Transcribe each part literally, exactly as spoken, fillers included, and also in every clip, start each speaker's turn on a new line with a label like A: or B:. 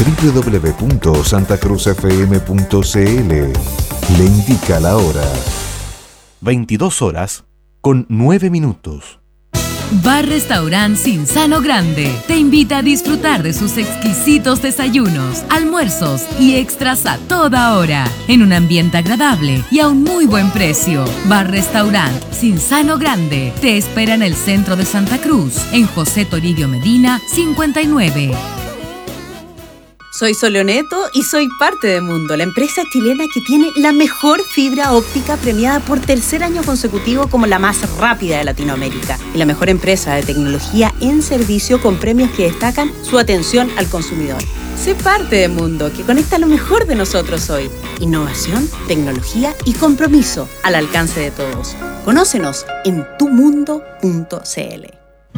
A: doble u doble u doble u punto santa cruz f m punto c l. Le indica la hora.
B: veintidós horas con nueve minutos.
C: Bar Restaurant Cinzano Grande te invita a disfrutar de sus exquisitos desayunos, almuerzos y extras a toda hora, en un ambiente agradable y a un muy buen precio. Bar Restaurant Cinzano Grande te espera en el centro de Santa Cruz, en José Toribio Medina, cincuenta y nueve.
D: Soy Soleoneto y soy parte de Mundo, la empresa chilena que tiene la mejor fibra óptica premiada por tercer año consecutivo como la más rápida de Latinoamérica y la mejor empresa de tecnología en servicio con premios que destacan su atención al consumidor. Sé parte de Mundo, que conecta lo mejor de nosotros hoy. Innovación, tecnología y compromiso al alcance de todos. Conócenos en tu mundo punto c l.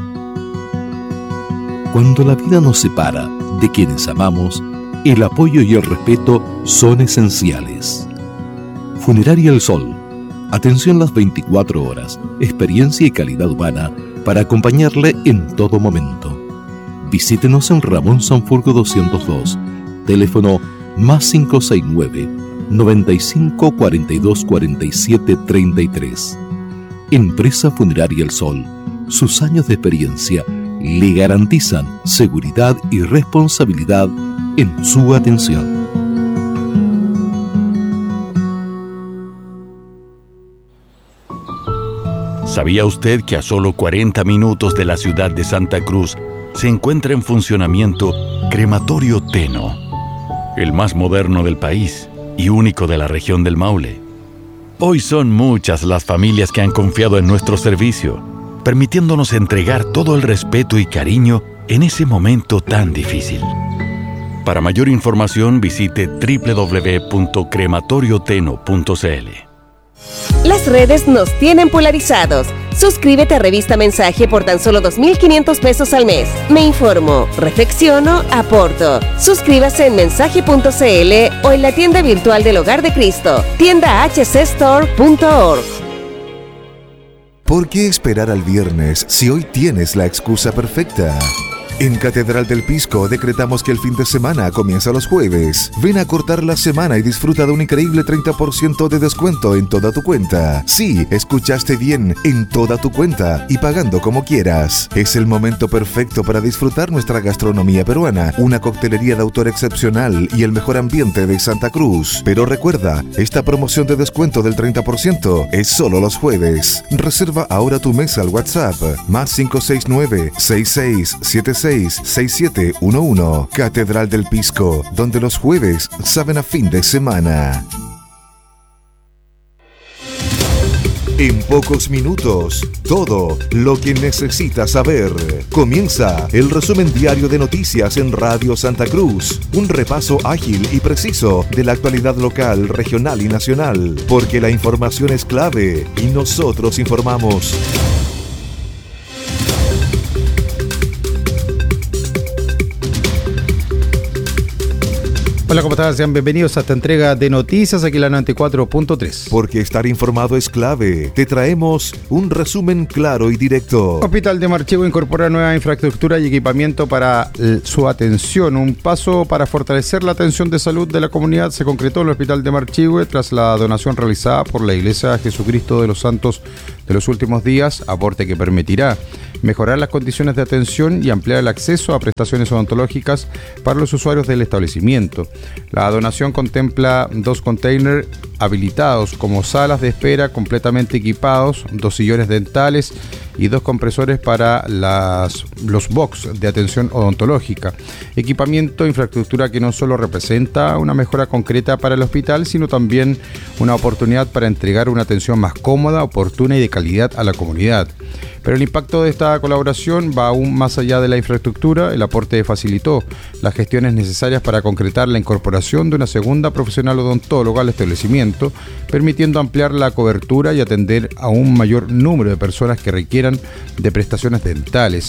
E: Cuando la vida nos separa de quienes amamos, el apoyo y el respeto son esenciales. Funeraria El Sol. Atención las veinticuatro horas, experiencia y calidad humana para acompañarle en todo momento. Visítenos en Ramón Sanfurgo doscientos dos, teléfono más cinco seis nueve, noventa y cinco, cuarenta y dos, cuarenta y siete, treinta y tres. Empresa Funeraria El Sol. Sus años de experiencia le garantizan seguridad y responsabilidad en su atención.
F: ¿Sabía usted que a solo cuarenta minutos de la ciudad de Santa Cruz se encuentra en funcionamiento Crematorio Teno, el más moderno del país y único de la región del Maule? Hoy son muchas las familias que han confiado en nuestro servicio, permitiéndonos entregar todo el respeto y cariño en ese momento tan difícil. Para mayor información visite doble u doble u doble u punto crematorio teno punto c l.
G: Las redes nos tienen polarizados. Suscríbete a Revista Mensaje por tan solo dos mil quinientos pesos al mes. Me informo, reflexiono, aporto. Suscríbase en mensaje punto c l o en la tienda virtual del Hogar de Cristo, tienda h c store punto org.
A: ¿Por qué esperar al viernes si hoy tienes la excusa perfecta? En Catedral del Pisco decretamos que el fin de semana comienza los jueves. Ven a cortar la semana y disfruta de un increíble treinta por ciento de descuento en toda tu cuenta. Sí, escuchaste bien, en toda tu cuenta y pagando como quieras. Es el momento perfecto para disfrutar nuestra gastronomía peruana, una coctelería de autor excepcional y el mejor ambiente de Santa Cruz. Pero recuerda, esta promoción de descuento del treinta por ciento es solo los jueves. Reserva ahora tu mesa al WhatsApp más cinco seis nueve, seis seis siete seis, seis siete uno uno. Catedral del Pisco, donde los jueves saben a fin de semana. En pocos minutos, todo lo que necesitas saber. Comienza el resumen diario de noticias en Radio Santa Cruz. Un repaso ágil y preciso de la actualidad local, regional y nacional. Porque la información es clave y nosotros informamos.
H: Hola, ¿cómo están? Sean bienvenidos a esta entrega de noticias aquí en la noventa y cuatro punto tres.
A: Porque estar informado es clave. Te traemos un resumen claro y directo.
H: Hospital de Marchigüe incorpora nueva infraestructura y equipamiento para su atención. Un paso para fortalecer la atención de salud de la comunidad se concretó en el Hospital de Marchigüe tras la donación realizada por la Iglesia Jesucristo de los Santos de los Últimos Días, aporte que permitirá mejorar las condiciones de atención y ampliar el acceso a prestaciones odontológicas para los usuarios del establecimiento. La donación contempla dos containers habilitados como salas de espera completamente equipados, dos sillones dentales y dos compresores para las, los box de atención odontológica. Equipamiento e infraestructura que no solo representa una mejora concreta para el hospital, sino también una oportunidad para entregar una atención más cómoda, oportuna y de calidad a la comunidad. Pero el impacto de esta colaboración va aún más allá de la infraestructura. El aporte facilitó las gestiones necesarias para concretar la incorporación de una segunda profesional odontóloga al establecimiento, permitiendo ampliar la cobertura y atender a un mayor número de personas que requieran de prestaciones dentales.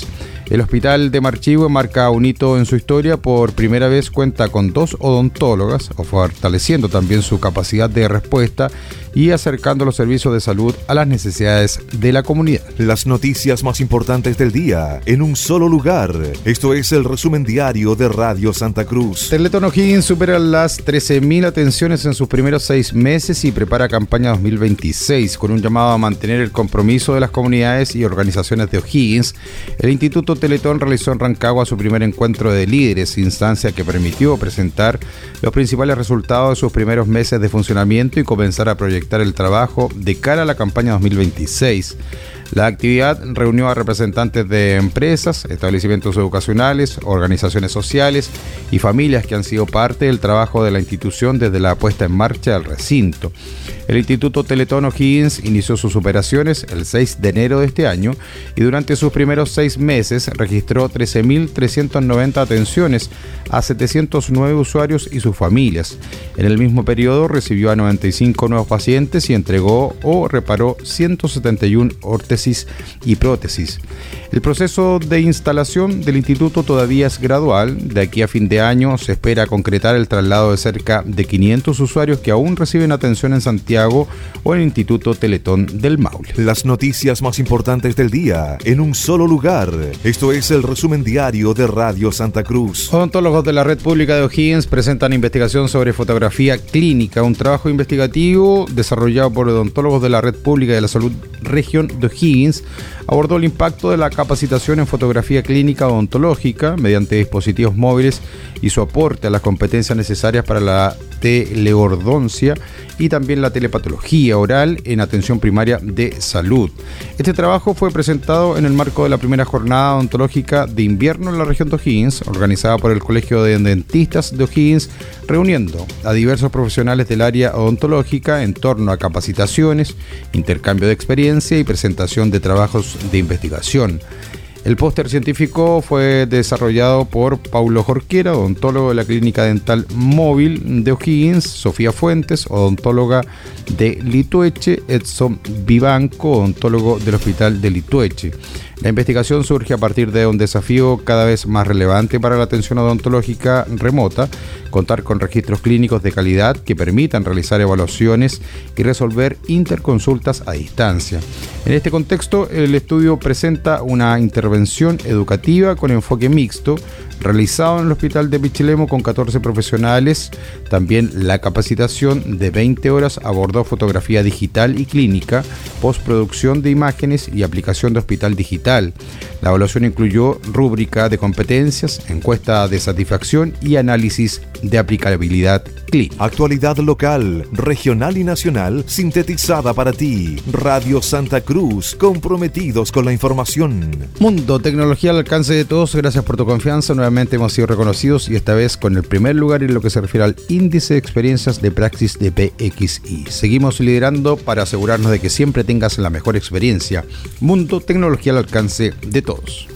H: El Hospital de Marchihue marca un hito en su historia. Por primera vez cuenta con dos odontólogas, fortaleciendo también su capacidad de respuesta y acercando los servicios de salud a las necesidades de la comunidad.
A: Las noticias más importantes del día en un solo lugar. Esto es el resumen diario de Radio Santa Cruz.
H: Teletón O'Higgins supera las trece mil atenciones en sus primeros seis meses y prepara campaña dos mil veintiséis con un llamado a mantener el compromiso de las comunidades y organizaciones de O'Higgins. El Instituto Teletón realizó en Rancagua su primer encuentro de líderes, instancia que permitió presentar los principales resultados de sus primeros meses de funcionamiento y comenzar a proyectar el trabajo de cara a la campaña dos mil veintiséis. La actividad reunió a representantes de empresas, establecimientos educacionales, organizaciones sociales y familias que han sido parte del trabajo de la institución desde la puesta en marcha del recinto. El Instituto Teletón O'Higgins inició sus operaciones el seis de enero de este año y durante sus primeros seis meses registró trece mil trescientas noventa atenciones a setecientos nueve usuarios y sus familias. En el mismo periodo recibió a noventa y cinco nuevos pacientes y entregó o reparó ciento setenta y una órtesis y prótesis. El proceso de instalación del instituto todavía es gradual. De aquí a fin de año se espera concretar el traslado de cerca de quinientos usuarios que aún reciben atención en Santiago o en el Instituto Teletón del Maule.
A: Las noticias más importantes del día en un solo lugar. Esto es el resumen diario de Radio Santa Cruz.
H: Odontólogos de la Red Pública de O'Higgins presentan investigación sobre fotografía clínica, un trabajo investigativo desarrollado por odontólogos de la Red Pública de la Salud Región de O'Higgins. Abordó el impacto de la capacitación en fotografía clínica odontológica mediante dispositivos móviles y su aporte a las competencias necesarias para la teleordoncia y también la telepatología oral en atención primaria de salud. Este trabajo fue presentado en el marco de la primera jornada odontológica de invierno en la región de O'Higgins, organizada por el Colegio de Dentistas de O'Higgins, reuniendo a diversos profesionales del área odontológica en torno a capacitaciones, intercambio de experiencia y presentación de trabajos de investigación. El póster científico fue desarrollado por Paulo Jorquera, odontólogo de la Clínica Dental Móvil de O'Higgins, Sofía Fuentes, odontóloga de Litueche, Edson Vivanco, odontólogo del Hospital de Litueche. La investigación surge a partir de un desafío cada vez más relevante para la atención odontológica remota, contar con registros clínicos de calidad que permitan realizar evaluaciones y resolver interconsultas a distancia. En este contexto, el estudio presenta una intervención educativa con enfoque mixto, realizado en el Hospital de Pichilemu con catorce profesionales. También la capacitación de veinte horas abordó fotografía digital y clínica, postproducción de imágenes y aplicación de hospital digital. La evaluación incluyó rúbrica de competencias, encuesta de satisfacción y análisis de aplicabilidad clínica.
A: Actualidad local, regional y nacional sintetizada para ti. Radio Santa Cruz, comprometidos con la información.
H: Mundo, tecnología al alcance de todos. Gracias por tu confianza. Nuevamente hemos sido reconocidos y esta vez con el primer lugar en lo que se refiere al índice de experiencias de praxis de P X I. Seguimos liderando para asegurarnos de que siempre tengas la mejor experiencia. Mundo, tecnología al alcance de todos.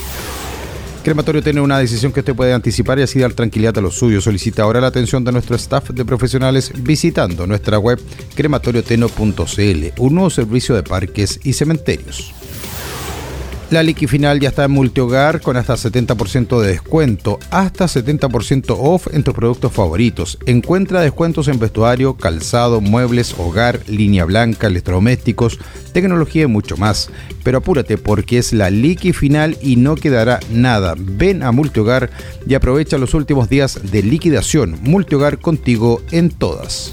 H: Crematorio tiene una decisión que usted puede anticipar y así dar tranquilidad a los suyos. Solicita ahora la atención de nuestro staff de profesionales visitando nuestra web crematorioteno punto c l, un nuevo servicio de parques y cementerios. La liqui final ya está en Multihogar con hasta setenta por ciento de descuento, hasta setenta por ciento off en tus productos favoritos. Encuentra descuentos en vestuario, calzado, muebles, hogar, línea blanca, electrodomésticos, tecnología y mucho más. Pero apúrate porque es la liqui final y no quedará nada. Ven a Multihogar y aprovecha los últimos días de liquidación. Multihogar, contigo en todas.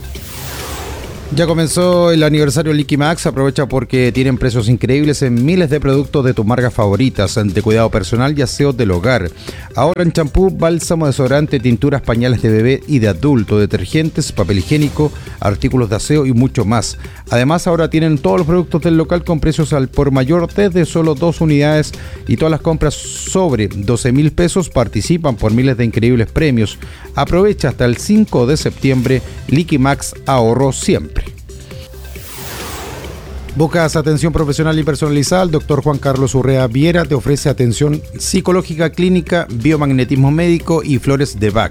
H: Ya comenzó el aniversario Liquimax. Aprovecha porque tienen precios increíbles en miles de productos de tus marcas favoritas de cuidado personal y aseo del hogar. Ahora en champú, bálsamo, desodorante, tinturas, pañales de bebé y de adulto, detergentes, papel higiénico, artículos de aseo y mucho más. Además, ahora tienen todos los productos del local con precios al por mayor desde solo dos unidades y todas las compras sobre doce mil pesos participan por miles de increíbles premios. Aprovecha hasta el cinco de septiembre. Liquimax, ahorro siempre. ¿Buscas atención profesional y personalizada? El doctor Juan Carlos Urrea Viera te ofrece atención psicológica clínica, biomagnetismo médico y flores de Bach.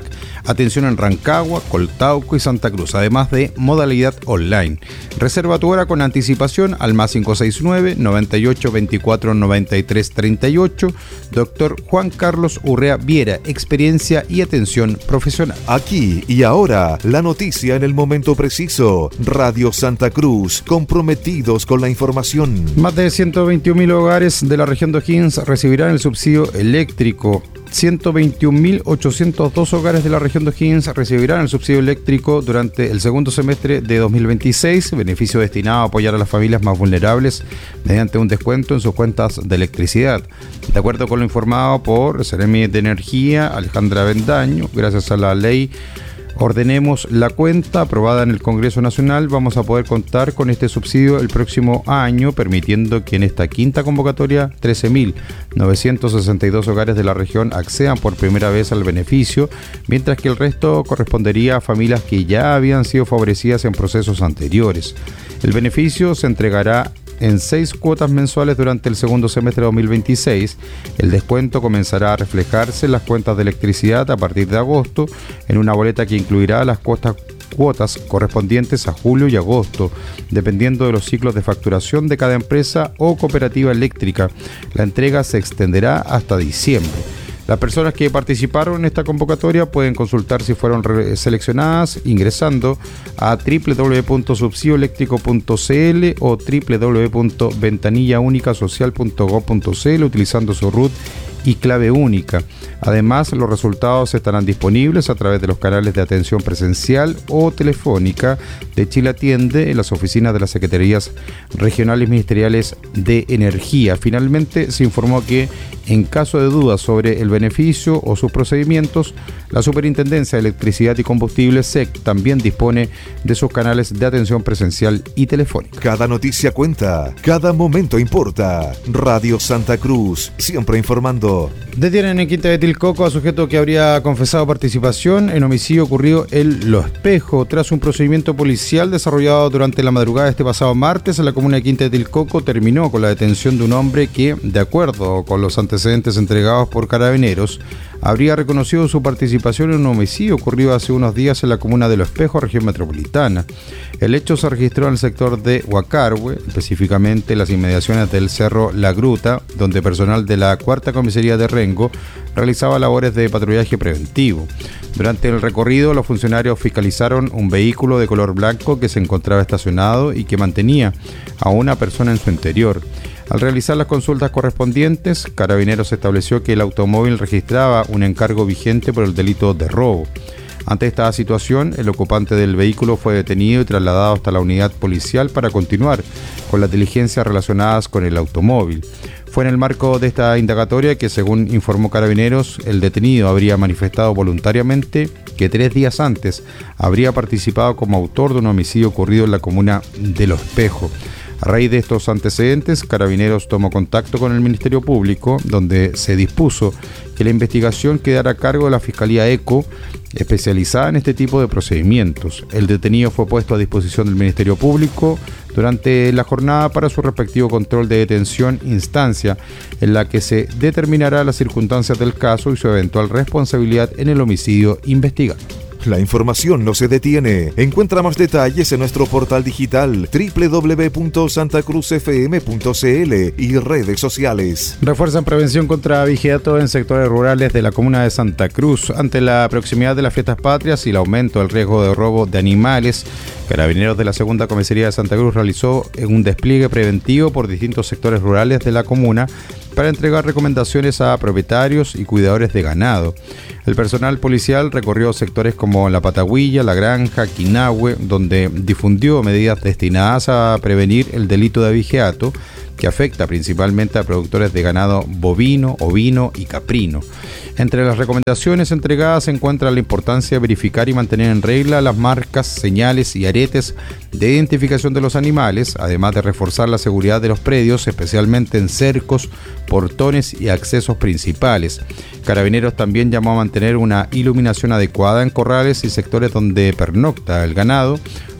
H: Atención en Rancagua, Coltauco y Santa Cruz, además de modalidad online. Reserva tu hora con anticipación al más cinco seis nueve, noventa y ocho, veinticuatro, noventa y tres, treinta y ocho. Doctor Juan Carlos Urrea Viera, experiencia y atención profesional.
A: Aquí y ahora, la noticia en el momento preciso. Radio Santa Cruz, comprometidos con la información.
H: Más de ciento veintiún mil hogares de la región de O'Higgins recibirán el subsidio eléctrico. ciento veintiún mil ochocientos dos hogares de la región de O'Higgins recibirán el subsidio eléctrico durante el segundo semestre de dos mil veintiséis, beneficio destinado a apoyar a las familias más vulnerables mediante un descuento en sus cuentas de electricidad. De acuerdo con lo informado por Seremi de Energía, Alejandra Bendaño, gracias a la ley Ordenemos la Cuenta, aprobada en el Congreso Nacional, vamos a poder contar con este subsidio el próximo año, permitiendo que en esta quinta convocatoria trece mil novecientos sesenta y dos hogares de la región accedan por primera vez al beneficio, mientras que el resto correspondería a familias que ya habían sido favorecidas en procesos anteriores. El beneficio se entregará en seis cuotas mensuales durante el segundo semestre de dos mil veintiséis. El descuento comenzará a reflejarse en las cuentas de electricidad a partir de agosto, en una boleta que incluirá las cuotas, cuotas correspondientes a julio y agosto, dependiendo de los ciclos de facturación de cada empresa o cooperativa eléctrica. La entrega se extenderá hasta diciembre. Las personas que participaron en esta convocatoria pueden consultar si fueron seleccionadas ingresando a doble u doble u doble u punto subsidio eléctrico punto c l o doble u doble u doble u punto ventanilla única social punto gob punto c l utilizando su root y clave única. Además, los resultados estarán disponibles a través de los canales de atención presencial o telefónica de Chile Atiende en las oficinas de las Secretarías Regionales Ministeriales de Energía. Finalmente, se informó que en caso de dudas sobre el beneficio o sus procedimientos, la Superintendencia de Electricidad y Combustible S E C también dispone de sus canales de atención presencial y telefónica.
A: Cada noticia cuenta, cada momento importa. Radio Santa Cruz, siempre informando.
H: Detienen en Quinta de Tilcoco a sujeto que habría confesado participación en homicidio ocurrido en Lo Espejo. Tras un procedimiento policial desarrollado durante la madrugada de este pasado martes en la comuna de Quinta de Tilcoco, terminó con la detención de un hombre que, de acuerdo con los antecedentes entregados por Carabineros, habría reconocido su participación en un homicidio ocurrido hace unos días en la comuna de Lo Espejo, región metropolitana. El hecho se registró en el sector de Huacarhue, específicamente en las inmediaciones del Cerro La Gruta, donde personal de la Cuarta Comisaría de Rengo realizaba labores de patrullaje preventivo. Durante el recorrido, los funcionarios fiscalizaron un vehículo de color blanco que se encontraba estacionado y que mantenía a una persona en su interior. Al realizar las consultas correspondientes, Carabineros estableció que el automóvil registraba un encargo vigente por el delito de robo. Ante esta situación, el ocupante del vehículo fue detenido y trasladado hasta la unidad policial para continuar con las diligencias relacionadas con el automóvil. Fue en el marco de esta indagatoria que, según informó Carabineros, el detenido habría manifestado voluntariamente que tres días antes habría participado como autor de un homicidio ocurrido en la comuna de Lo Espejo. A raíz de estos antecedentes, Carabineros tomó contacto con el Ministerio Público, donde se dispuso que la investigación quedara a cargo de la Fiscalía ECO, especializada en este tipo de procedimientos. El detenido fue puesto a disposición del Ministerio Público durante la jornada para su respectivo control de detención, instancia en la que se determinará las circunstancias del caso y su eventual responsabilidad en el homicidio investigado.
A: La información no se detiene. Encuentra más detalles en nuestro portal digital doble u doble u doble u punto santa cruz f m punto c l y redes sociales.
H: Refuerzan prevención contra vigiato en sectores rurales de la comuna de Santa Cruz. Ante la proximidad de las fiestas patrias y el aumento del riesgo de robo de animales, Carabineros de la Segunda Comisaría de Santa Cruz realizó un despliegue preventivo por distintos sectores rurales de la comuna para entregar recomendaciones a propietarios y cuidadores de ganado. El personal policial recorrió sectores como La Patagüilla, La Granja, Quinahue, donde difundió medidas destinadas a prevenir el delito de abigeato, que afecta principalmente a productores de ganado bovino, ovino y caprino. Entre las recomendaciones entregadas se encuentra la importancia de verificar y mantener en regla las marcas, señales y aretes de identificación de los animales, además de reforzar la seguridad de los predios, especialmente en cercos, portones y accesos principales. Carabineros también llamó a mantener una iluminación adecuada en corrales y sectores donde pernocta el ganado,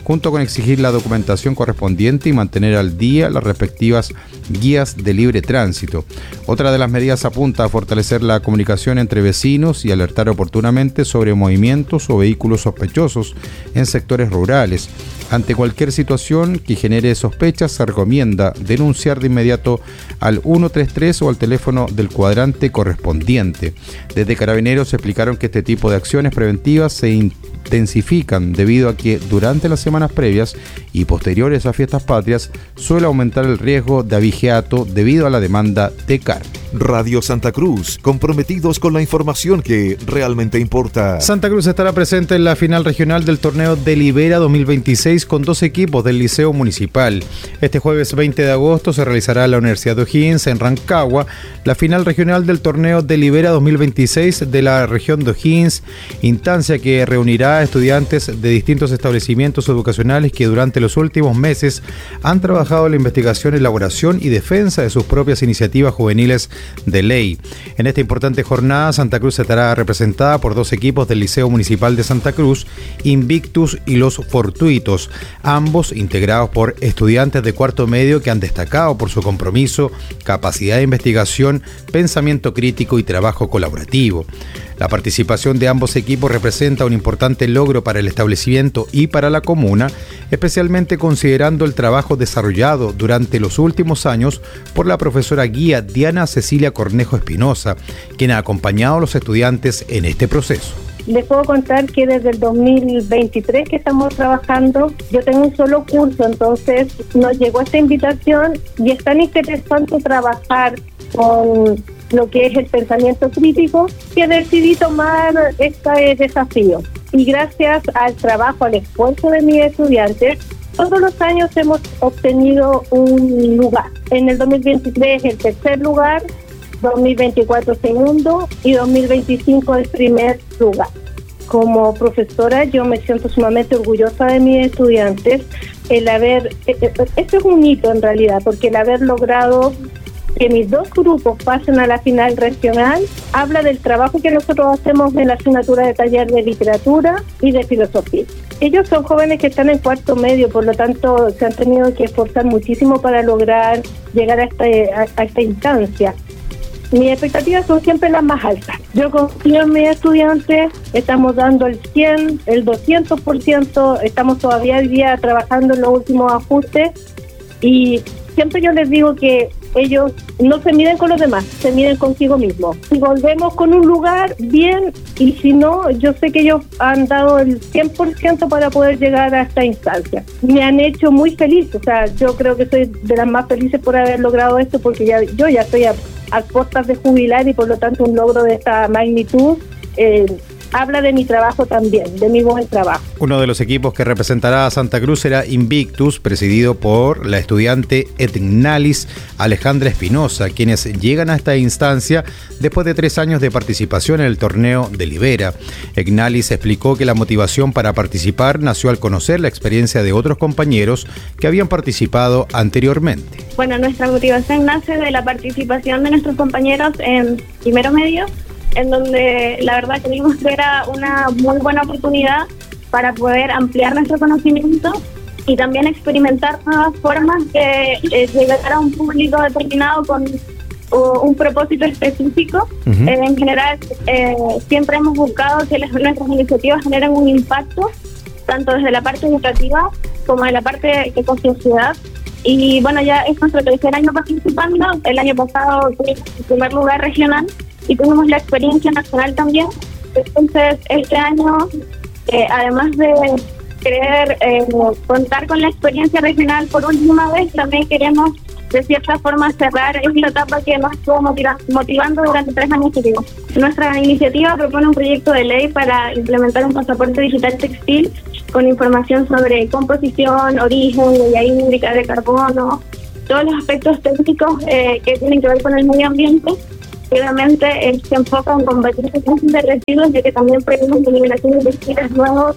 H: junto con exigir la documentación correspondiente y mantener al día las respectivas guías de libre tránsito. Otra de las medidas apunta a fortalecer la comunicación entre vecinos y alertar oportunamente sobre movimientos o vehículos sospechosos en sectores rurales. Ante cualquier situación que genere sospechas, se recomienda denunciar de inmediato al ciento treinta y tres o al teléfono del cuadrante correspondiente. Desde Carabineros explicaron que este tipo de acciones preventivas se intensifican debido a que durante las semanas previas y posteriores a fiestas patrias suele aumentar el riesgo de abigeato debido a la demanda de carne.
A: Radio Santa Cruz, comprometidos con la información que realmente importa.
H: Santa Cruz estará presente en la final regional del torneo de Libera dos mil veintiséis con dos equipos del Liceo Municipal. Este jueves veinte de agosto se realizará en la Universidad de O'Higgins en Rancagua la final regional del torneo de Libera dos mil veintiséis de la región de O'Higgins, instancia que reunirá a estudiantes de distintos establecimientos educacionales que durante los últimos meses han trabajado en la investigación, elaboración y defensa de sus propias iniciativas juveniles de ley. En esta importante jornada, Santa Cruz estará representada por dos equipos del Liceo Municipal de Santa Cruz, Invictus y Los Fortuitos, ambos integrados por estudiantes de cuarto medio que han destacado por su compromiso, capacidad de investigación, pensamiento crítico y trabajo colaborativo. La participación de ambos equipos representa un importante logro para el establecimiento y para la comuna, especialmente considerando el trabajo desarrollado durante los últimos años por la profesora guía Diana Cecilia Cornejo Espinosa, quien ha acompañado a los estudiantes en este proceso.
I: Les puedo contar que desde el dos mil veintitrés que estamos trabajando, yo tengo un solo curso, entonces nos llegó esta invitación y es tan interesante trabajar con lo que es el pensamiento crítico que decidí tomar este desafío. Y gracias al trabajo, al esfuerzo de mis estudiantes, todos los años hemos obtenido un lugar. En el dos mil veintitrés el tercer lugar, dos mil veinticuatro segundo y dos mil veinticinco el primer lugar. Como profesora yo me siento sumamente orgullosa de mis estudiantes, el haber, esto es un hito en realidad, porque el haber logrado que mis dos grupos pasen a la final regional habla del trabajo que nosotros hacemos en la asignatura de taller de literatura y de filosofía. Ellos son jóvenes que están en cuarto medio, por lo tanto se han tenido que esforzar muchísimo para lograr llegar a esta, a, a esta instancia. Mis expectativas son siempre las más altas. Yo confío en mis estudiantes, estamos dando el cien, el doscientos por ciento, estamos todavía hoy día trabajando en los últimos ajustes y siempre yo les digo que ellos no se miden con los demás, se miden consigo mismos. Si volvemos con un lugar, bien, y si no, yo sé que ellos han dado el cien por ciento para poder llegar a esta instancia. Me han hecho muy feliz, o sea, yo creo que soy de las más felices por haber logrado esto, porque ya yo ya estoy a, a puertas de jubilar y por lo tanto un logro de esta magnitud eh, habla de mi trabajo también, de mi buen trabajo.
H: Uno de los equipos que representará a Santa Cruz será Invictus, presidido por la estudiante Etnalis Alejandra Espinosa, quienes llegan a esta instancia después de tres años de participación en el torneo de Libera. Etnalis explicó que la motivación para participar nació al conocer la experiencia de otros compañeros que habían participado anteriormente.
J: Bueno, nuestra motivación nace de la participación de nuestros compañeros en primero medio, en donde la verdad creímos que era una muy buena oportunidad para poder ampliar nuestro conocimiento y también experimentar nuevas formas de eh, llegar a un público determinado con uh, un propósito específico. Uh-huh. Eh, en general, eh, siempre hemos buscado que las, nuestras iniciativas generen un impacto, tanto desde la parte educativa como de la parte de sociedad. Y bueno, ya es nuestro tercer año participando. El año pasado tuvimos el primer lugar regional y tuvimos la experiencia nacional también. Entonces, este año, eh, además de querer eh, contar con la experiencia regional por última vez, también queremos, de cierta forma, cerrar esta etapa que nos estuvo motiva- motivando durante tres años seguidos. Nuestra iniciativa propone un proyecto de ley para implementar un pasaporte digital textil con información sobre composición, origen, huella hídrica de carbono, todos los aspectos técnicos eh, que tienen que ver con el medio ambiente. Obviamente eh, se enfoca en combatir el cáncer de residuos, ya que también prevenimos eliminación de textiles nuevos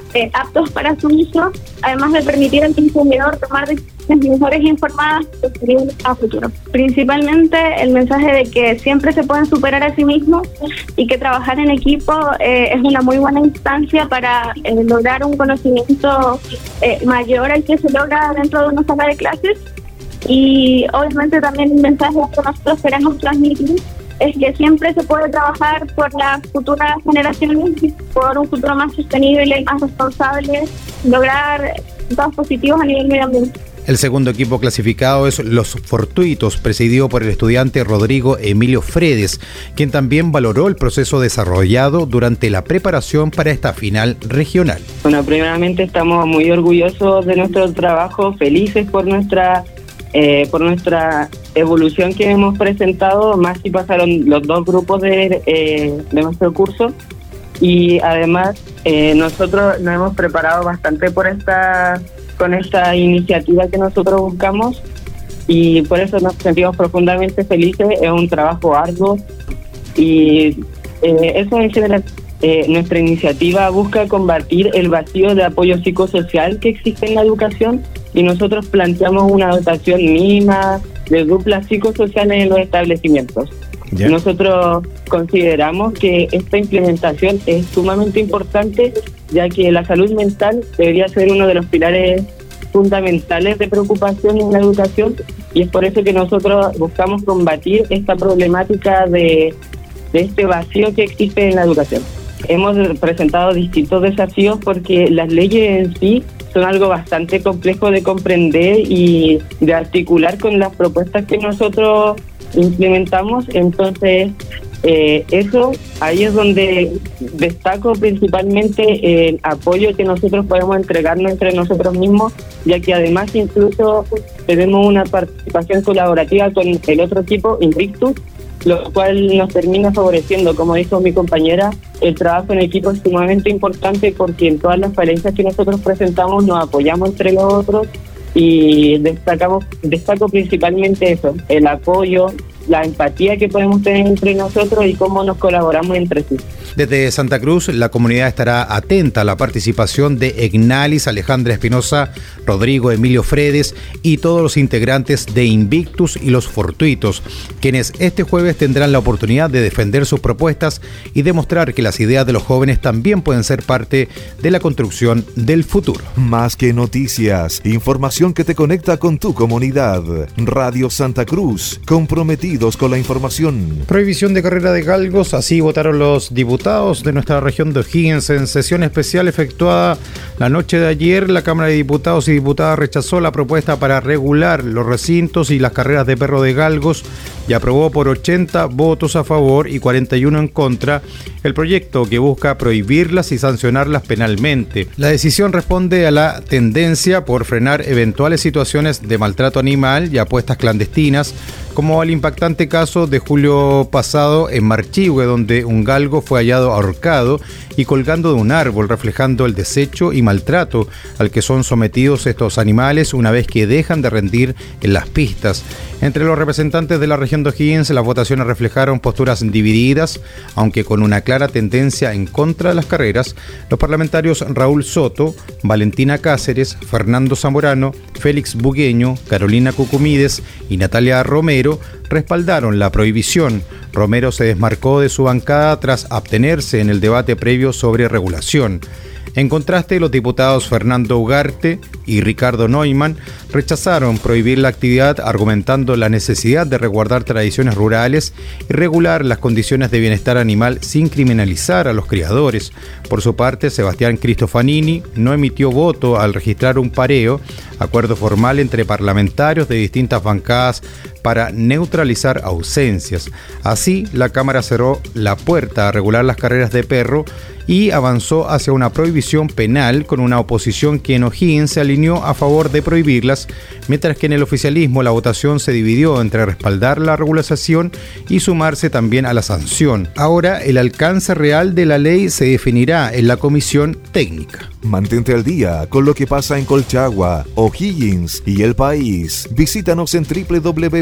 J: eh, aptos para su uso, además de permitir al consumidor tomar decisiones mejores e informadas a futuro. Principalmente el mensaje de que siempre se pueden superar a sí mismos y que trabajar en equipo eh, es una muy buena instancia para eh, lograr un conocimiento eh, mayor al que se logra dentro de una sala de clases. Y obviamente también el mensaje que nosotros queremos transmitir es que siempre se puede trabajar por las futuras generaciones, por un futuro más sostenible, más responsable, lograr resultados positivos a nivel medioambiental.
H: El segundo equipo clasificado es Los Fortuitos, presidido por el estudiante Rodrigo Emilio Fredes, quien también valoró el proceso desarrollado durante la preparación para esta final regional.
K: Bueno, primeramente estamos muy orgullosos de nuestro trabajo, felices por nuestra eh, por nuestra evolución que hemos presentado, más si pasaron los dos grupos de, eh, de nuestro curso. Y además eh, nosotros nos hemos preparado bastante por esta con esta iniciativa que nosotros buscamos y por eso nos sentimos profundamente felices. Es un trabajo arduo y eh, eso en general. Eh, nuestra iniciativa busca combatir el vacío de apoyo psicosocial que existe en la educación y nosotros planteamos una dotación mínima de duplas psicosociales en los establecimientos. Yeah. Nosotros consideramos que esta implementación es sumamente importante, ya que la salud mental debería ser uno de los pilares fundamentales de preocupación en la educación y es por eso que nosotros buscamos combatir esta problemática de, de este vacío que existe en la educación. Hemos presentado distintos desafíos porque las leyes en sí son algo bastante complejo de comprender y de articular con las propuestas que nosotros implementamos. Entonces eh, eso ahí es donde destaco principalmente el apoyo que nosotros podemos entregarnos entre nosotros mismos, ya que además incluso tenemos una participación colaborativa con el otro equipo, Invictus, lo cual nos termina favoreciendo. Como dijo mi compañera, el trabajo en equipo es sumamente importante porque en todas las falencias que nosotros presentamos nos apoyamos entre los otros y destacamos destaco principalmente eso, el apoyo, la empatía que podemos tener entre nosotros y cómo nos colaboramos entre sí.
H: Desde Santa Cruz, la comunidad estará atenta a la participación de Egnalis, Alejandra Espinosa, Rodrigo Emilio Fredes y todos los integrantes de Invictus y Los Fortuitos, quienes este jueves tendrán la oportunidad de defender sus propuestas y demostrar que las ideas de los jóvenes también pueden ser parte de la construcción del futuro.
A: Más que noticias, información que te conecta con tu comunidad. Radio Santa Cruz, comprometidos con la información.
H: Prohibición de carrera de galgos, así votaron los diputados de nuestra región de O'Higgins en sesión especial efectuada la noche de ayer. La Cámara de Diputados y Diputadas rechazó la propuesta para regular los recintos y las carreras de perro de galgos y aprobó por ochenta votos a favor y cuarenta y uno en contra el proyecto que busca prohibirlas y sancionarlas penalmente. La decisión responde a la tendencia por frenar eventuales situaciones de maltrato animal y apuestas clandestinas, como el impactante caso de julio pasado en Marchihue, donde un galgo fue hallado ahorcado y colgando de un árbol, reflejando el desecho y maltrato al que son sometidos estos animales una vez que dejan de rendir en las pistas. Entre los representantes de la región de O'Higgins, las votaciones reflejaron posturas divididas, aunque con una clara tendencia en contra de las carreras. Los parlamentarios Raúl Soto, Valentina Cáceres, Fernando Zamorano, Félix Bugueño, Carolina Cucumides y Natalia Romero respaldaron la prohibición. Romero se desmarcó de su bancada tras abstenerse en el debate previo sobre regulación. En contraste, los diputados Fernando Ugarte y Ricardo Neumann rechazaron prohibir la actividad, argumentando la necesidad de resguardar tradiciones rurales y regular las condiciones de bienestar animal sin criminalizar a los criadores. Por su parte, Sebastián Cristofanini no emitió voto al registrar un pareo, acuerdo formal entre parlamentarios de distintas bancadas para neutralizar ausencias. Así, la Cámara cerró la puerta a regular las carreras de perro y avanzó hacia una prohibición penal, con una oposición que en O'Higgins se alineó a favor de prohibirlas, mientras que en el oficialismo la votación se dividió entre respaldar la regulación y sumarse también a la sanción. Ahora, el alcance real de la ley se definirá en la comisión técnica.
A: Mantente al día con lo que pasa en Colchagua, O'Higgins y el país. Visítanos en doble u doble u doble u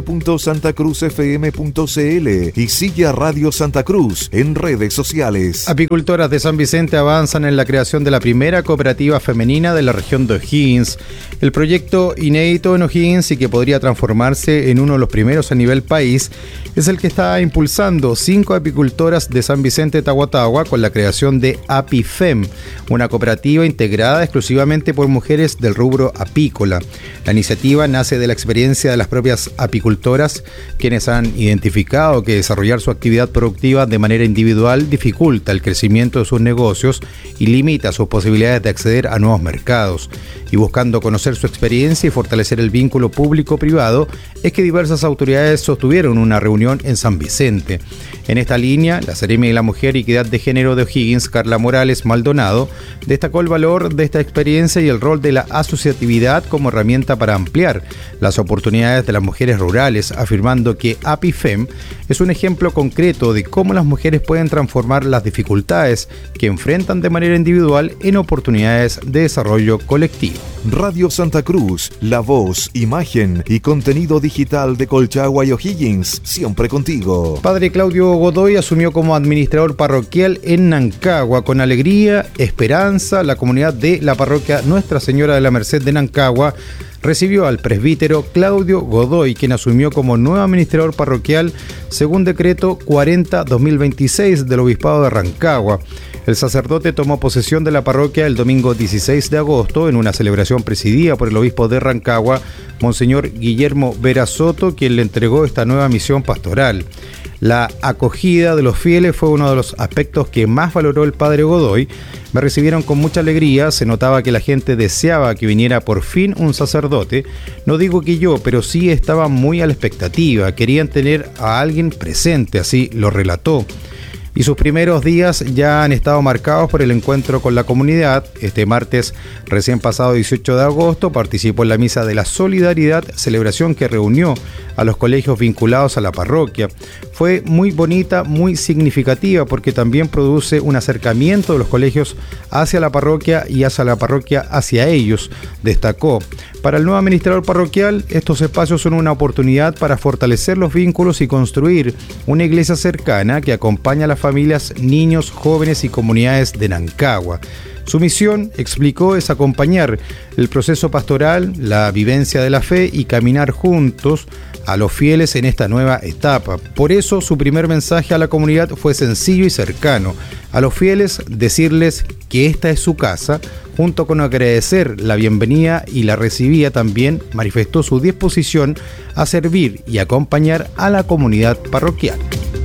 A: punto santa cruz f m punto c l y sigue a Radio Santa Cruz en redes sociales.
H: Apicultoras de San Vicente avanzan en la creación de la primera cooperativa femenina de la región de O'Higgins. El proyecto inédito en O'Higgins y que podría transformarse en uno de los primeros a nivel país es el que está impulsando cinco apicultoras de San Vicente Tahuatahua con la creación de ApiFem, una cooperativa integrada exclusivamente por mujeres del rubro apícola. La iniciativa nace de la experiencia de las propias apicultoras, quienes han identificado que desarrollar su actividad productiva de manera individual dificulta el crecimiento de sus negocios y limita sus posibilidades de acceder a nuevos mercados. Y buscando conocer su experiencia y fortalecer el vínculo público-privado, es que diversas autoridades sostuvieron una reunión en San Vicente. En esta línea, la Seremi de la Mujer y Equidad de Género de O'Higgins, Carla Morales Maldonado, destacó el valor de esta experiencia y el rol de la asociatividad como herramienta para ampliar las oportunidades de las mujeres rurales, afirmando que ApiFem es un ejemplo concreto de cómo las mujeres pueden transformar las dificultades que enfrentan de manera individual en oportunidades de desarrollo colectivo.
A: Radio Santa Cruz, la voz, imagen y contenido digital de Colchagua y O'Higgins, siempre contigo.
H: Padre Claudio Godoy asumió como administrador parroquial en Nancagua. Con alegría, esperanza, la comunidad de la parroquia Nuestra Señora de la Merced de Nancagua recibió al presbítero Claudio Godoy, quien asumió como nuevo administrador parroquial según decreto cuarenta barra dos mil veintiséis del Obispado de Rancagua. El sacerdote tomó posesión de la parroquia el domingo dieciséis de agosto en una celebración presidida por el obispo de Rancagua, Monseñor Guillermo Vera Soto, quien le entregó esta nueva misión pastoral. La acogida de los fieles fue uno de los aspectos que más valoró el padre Godoy. Me recibieron con mucha alegría, se notaba que la gente deseaba que viniera por fin un sacerdote. No digo que yo, pero sí estaban muy a la expectativa, querían tener a alguien presente, así lo relató. Y sus primeros días ya han estado marcados por el encuentro con la comunidad. Este martes, recién pasado dieciocho de agosto, participó en la Misa de la Solidaridad, celebración que reunió a los colegios vinculados a la parroquia. Fue muy bonita, muy significativa, porque también produce un acercamiento de los colegios hacia la parroquia y hacia la parroquia hacia ellos, destacó. Para el nuevo administrador parroquial, estos espacios son una oportunidad para fortalecer los vínculos y construir una iglesia cercana que acompaña a las familias, niños, jóvenes y comunidades de Nancagua. Su misión, explicó, es acompañar el proceso pastoral, la vivencia de la fe y caminar juntos a los fieles en esta nueva etapa. Por eso, su primer mensaje a la comunidad fue sencillo y cercano. A los fieles, decirles que esta es su casa, junto con agradecer la bienvenida y la recibida también, manifestó su disposición a servir y acompañar a la comunidad parroquial.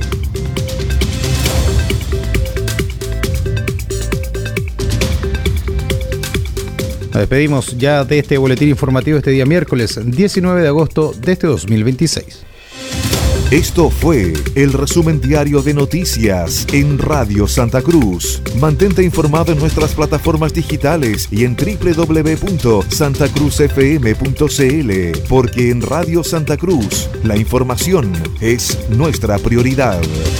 H: Nos despedimos ya de este boletín informativo este día miércoles diecinueve de agosto de este dos mil veintiséis.
A: Esto fue el resumen diario de noticias en Radio Santa Cruz. Mantente informado en nuestras plataformas digitales y en doble u doble u doble u punto santa cruz f m punto c l, porque en Radio Santa Cruz la información es nuestra prioridad.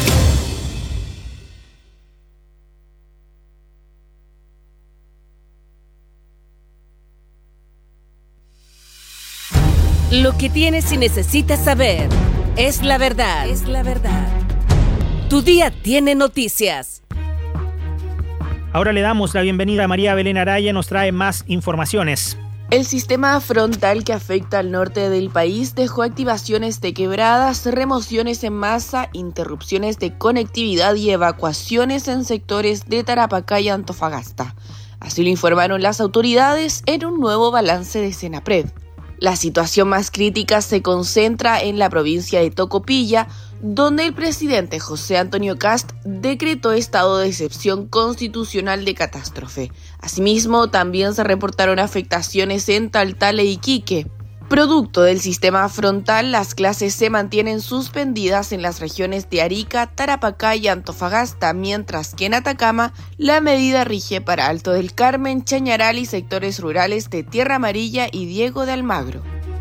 G: Lo que tienes y necesitas saber es la verdad. Es la verdad. Tu día tiene noticias.
L: Ahora le damos la bienvenida a María Belén Araya, nos trae más informaciones.
M: El sistema frontal que afecta al norte del país dejó activaciones de quebradas, remociones en masa, interrupciones de conectividad y evacuaciones en sectores de Tarapacá y Antofagasta. Así lo informaron las autoridades en un nuevo balance de Senapred. La situación más crítica se concentra en la provincia de Tocopilla, donde el presidente José Antonio Kast decretó estado de excepción constitucional de catástrofe. Asimismo, también se reportaron afectaciones en Taltal e Iquique. Producto del sistema frontal, las clases se mantienen suspendidas en las regiones de Arica, Tarapacá y Antofagasta, mientras que en Atacama la medida rige para Alto del Carmen, Chañaral y sectores rurales de Tierra Amarilla y Diego de Almagro.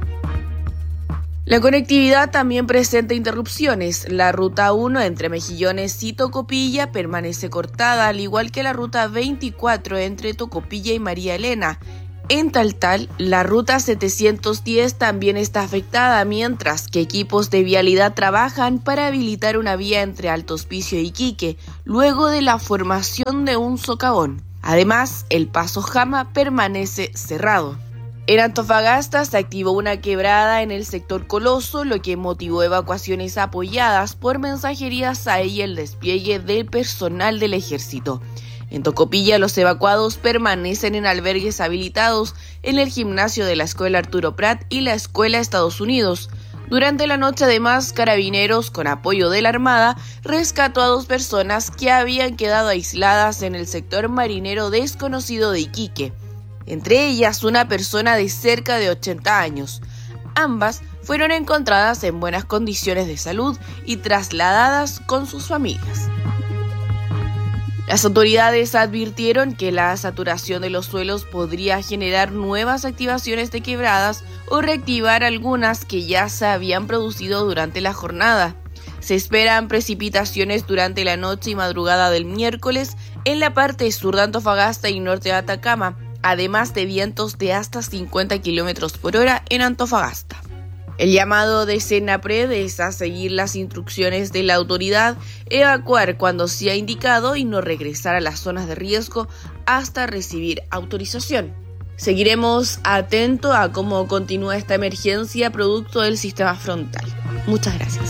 M: La conectividad también presenta interrupciones. La ruta uno entre Mejillones y Tocopilla permanece cortada, al igual que la ruta veinticuatro entre Tocopilla y María Elena. En Taltal, la ruta setecientos diez también está afectada, mientras que equipos de vialidad trabajan para habilitar una vía entre Alto Hospicio y Iquique, luego de la formación de un socavón. Además, el paso Jama permanece cerrado. En Antofagasta se activó una quebrada en el sector Coloso, lo que motivó evacuaciones apoyadas por mensajería S A E y el despliegue del personal del ejército. En Tocopilla, los evacuados permanecen en albergues habilitados en el gimnasio de la Escuela Arturo Prat y la Escuela Estados Unidos. Durante la noche, además, Carabineros, con apoyo de la Armada, rescató a dos personas que habían quedado aisladas en el sector marinero desconocido de Iquique. Entre ellas, una persona de cerca de ochenta años. Ambas fueron encontradas en buenas condiciones de salud y trasladadas con sus familias. Las autoridades advirtieron que la saturación de los suelos podría generar nuevas activaciones de quebradas o reactivar algunas que ya se habían producido durante la jornada. Se esperan precipitaciones durante la noche y madrugada del miércoles en la parte sur de Antofagasta y norte de Atacama, además de vientos de hasta cincuenta kilómetros por hora en Antofagasta. El llamado de Senapred es a seguir las instrucciones de la autoridad, evacuar cuando sea indicado y no regresar a las zonas de riesgo hasta recibir autorización. Seguiremos atentos a cómo continúa esta emergencia producto del sistema frontal. Muchas gracias.